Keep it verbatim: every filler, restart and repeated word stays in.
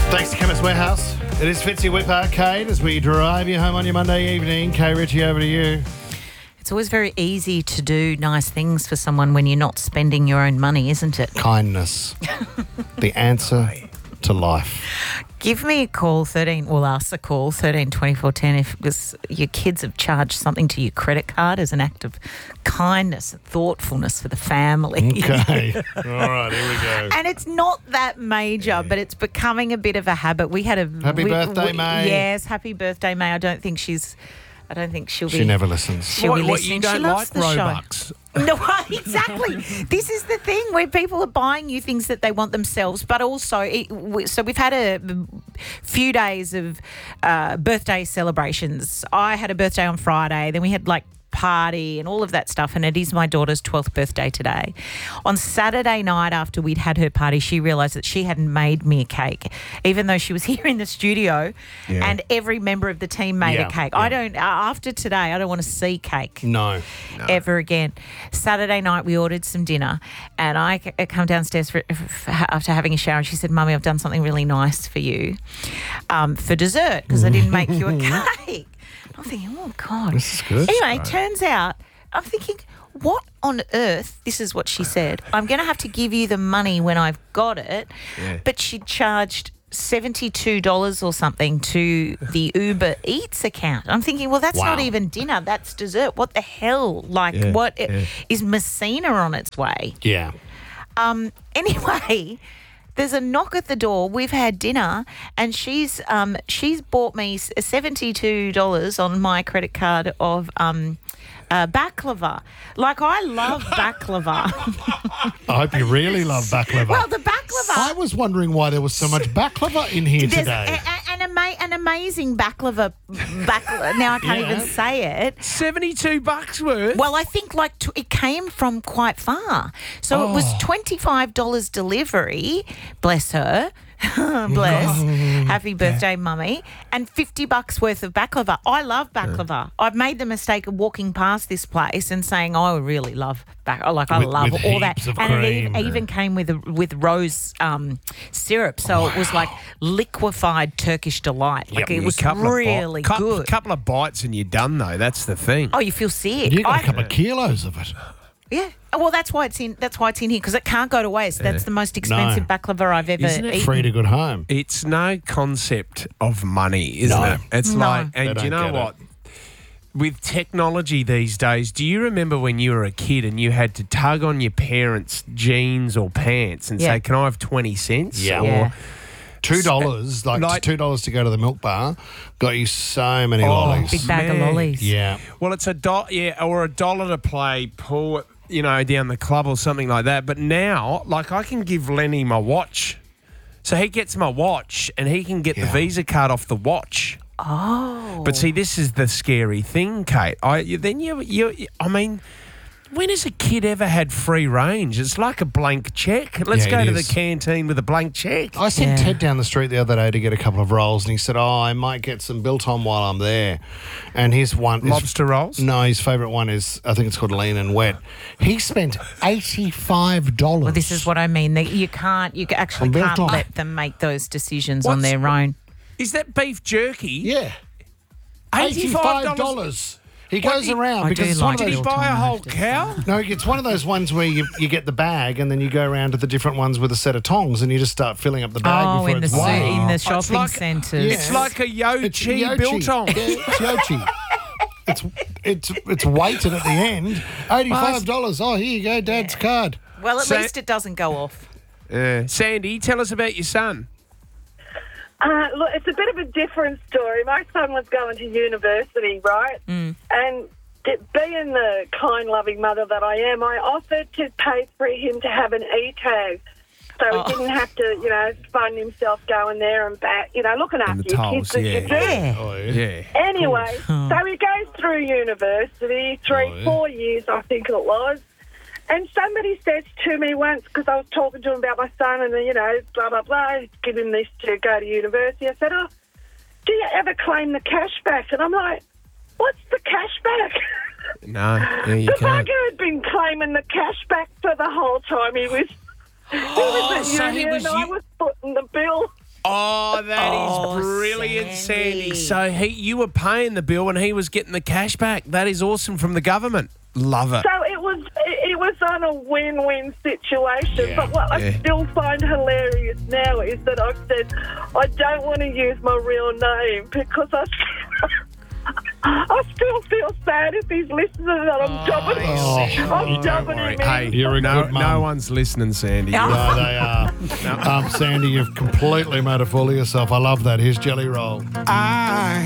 Thanks to Chemist Warehouse. It is Fitzy Whip Arcade as we drive you home on your Monday evening. Kay Ritchie, over to you. It's always very easy to do nice things for someone when you're not spending your own money, isn't it? Kindness. The answer to life. Give me a call, thirteen, well, ask a call, thirteen twenty-four ten, if it was your kids have charged something to your credit card as an act of kindness and thoughtfulness for the family. Okay. All right, here we go. And it's not that major, but it's becoming a bit of a habit. We had a... Happy we, birthday, we, May. Yes, happy birthday, May. I don't think she's... I don't think she'll be... She never listens. She'll What, be what, listening. you don't she loves like the Robux? show. No, exactly. This is the thing where people are buying you things that they want themselves, but also, it, we, so we've had a few days of uh, birthday celebrations. I had a birthday on Friday, then we had like party and all of that stuff, and it is my daughter's twelfth birthday today. On Saturday night after we'd had her party, she realised that she hadn't made me a cake, even though she was here in the studio Yeah. and every member of the team made Yeah, a cake. yeah. I don't, uh, after today, I don't want to see cake No. ever again. Saturday night, we ordered some dinner, and I c- come downstairs for, for, after having a shower, and she said, "Mummy, I've done something really nice for you um, for dessert because I didn't make you a cake." I'm thinking, oh, God. This is good. Anyway, turns out, I'm thinking, what on earth, this is what she said, I'm going to have to give you the money when I've got it, Yeah. but she charged seventy-two dollars or something to the Uber Eats account. I'm thinking, well, that's Wow. not even dinner, that's dessert. What the hell? Like, Yeah, what yeah. is Messina on its way? Yeah. Um, anyway, there's a knock at the door. We've had dinner, and she's um, she's bought me seventy-two dollars on my credit card of um, uh, baklava. Like, I love baklava. I hope you really love baklava. Well, the baklava. I was wondering why there was so much baklava in here There's today. a, a, an, ama- an amazing baklava. baklava. Now I can't Yeah. even say it. seventy-two bucks worth? Well, I think like t- it came from quite far. So it was Oh. twenty-five dollars delivery, bless her, bless, happy birthday, mummy, and fifty bucks worth of baklava. I love baklava. I've made the mistake of walking past this place and saying, oh, I really love baklava. Like, I With- love with all that. heaps of And it cream. even, even came with a, with rose um, syrup. So it was like liquefied Turkish delight. Like, it was Couple of bi- really cou- good. couple of bites and you're done, though. That's the thing. Oh, you feel sick. You got I- a couple of kilos of it. Yeah. Well, that's why it's in. That's why it's in here, because it can't go to waste. That's the most expensive No. baklava I've ever Isn't it eaten. Free to good home. It's no concept of money, isn't No. it? It's No. like, They and do you don't know get it. what? With technology these days, do you remember when you were a kid and you had to tug on your parents' jeans or pants and Yeah. say, "Can I have twenty cents?" Yeah. Or, Yeah. Two dollars, like, Like- two dollars to go to the milk bar, got you so many Oh, lollies. Big bag of Man. lollies. Yeah. Well, it's a do- yeah, or a dollar to play pool, you know, down the club or something like that. But now, like, I can give Lenny my watch, so he gets my watch and he can get the Yeah. Visa card off the watch. Oh. But see, this is the scary thing, Kate. I you, then you you I mean. When has a kid ever had free range? It's like a blank check. Let's Yeah, go it to is. the canteen with a blank check. I sent Yeah. Ted down the street the other day to get a couple of rolls, and he said, "Oh, I might get some biltong while I'm there." And his one, his- Lobster rolls? No, his favourite one is, I think it's called lean and wet. He spent eighty-five dollars. Well, this is what I mean. They, you can't. You actually On can't biltong. let them make those decisions on What's- their own. Is that beef jerky? Yeah, eighty-five eighty-five dollars. dollars. He What goes did- around I because do it's one like of Did those. he buy a Biltong, I whole have to cow? No, it's one of those ones where you, you get the bag and then you go around to the different ones with a set of tongs and you just start filling up the bag Oh, before in the it's su- weighed. in the It's shopping like- centres. It's like a Yochi It's Yochi. biltong. Yeah, it's Yochi. It's it's it's weighted at the end. Eighty-five dollars. Oh, here you go, Dad's card. Well, at So- least it doesn't go off. Uh, Sandy, tell us about your son. Uh, look, it's a bit of a different story. My son was going to university, right? Mm. And t- being the kind, loving mother that I am, I offered to pay for him to have an E-tag. So Oh. he didn't have to, you know, fund himself going there and back, you know, looking after the your tolls, kids that yeah. you do. Yeah. Oh, yeah. Yeah. Anyway, so he goes through university, three, Oh, yeah. four years, I think it was. And somebody says to me once, because I was talking to him about my son and, you know, blah, blah, blah, give him this to go to university. I said, oh, do you ever claim the cash back? And I'm like, what's the cash back? No, yeah, you The can't. bugger had been claiming the cash back for the whole time he was, he was Oh, at so uni he was and I u- was footing the bill. Oh, that is Oh, brilliant, Sandy. Sandy. So he, you were paying the bill and he was getting the cash back. That is awesome from the government. Love it. So it was it, it was on a win-win situation. Yeah, But what yeah. I still find hilarious now is that I've said I don't want to use my real name because I. I still feel sad if he's listening that I'm dubbing Oh. I'm Don't dubbing worry. him in. Hey, You're a no, good mum. no one's listening, Sandy. No. No, they are. Um, Sandy, you've completely made a fool of yourself. I love that. Here's Jelly Roll. I